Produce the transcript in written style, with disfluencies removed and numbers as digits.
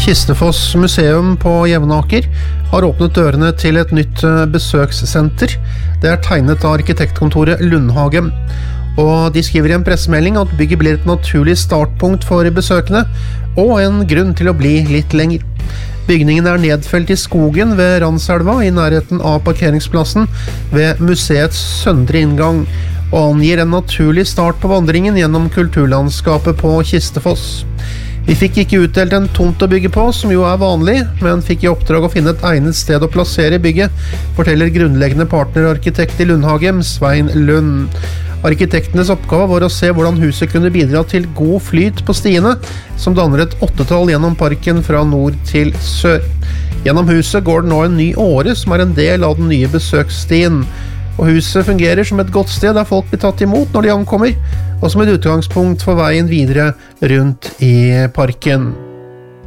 Kistefoss museum på Jevnaker har åpnet dørene til et nytt besøkssenter. Det er tegnet av arkitektkontoret Lundhage. Og de skriver i en pressemelding at bygget blir et naturlig startpunkt for besøkende, og en grunn til å bli litt lenger. Bygningen er nedfelt i skogen ved Randselva i nærheten av parkeringsplassen ved museets søndre inngang, og angir en naturlig start på vandringen gjennom kulturlandskapet på Kistefoss. Vi fikk ikke utdelt en tomt å bygge på, som jo er vanlig, men fikk i oppdrag å finne et egnet sted å plassere bygget, forteller grunnleggende partnerarkitekt i Lundhage, Svein Lund. Arkitektenes oppgave var å se hvordan huset kunne bidra til god flyt på stiene, som danner et 8-tall gjennom parken fra nord til sør. Gjennom huset går det nå en ny åre, som er en del av den nye besøksstien. Og huset fungerer som et godt sted der folk blir tatt imot når de ankommer, og som et utgangspunkt for veien videre rundt i parken.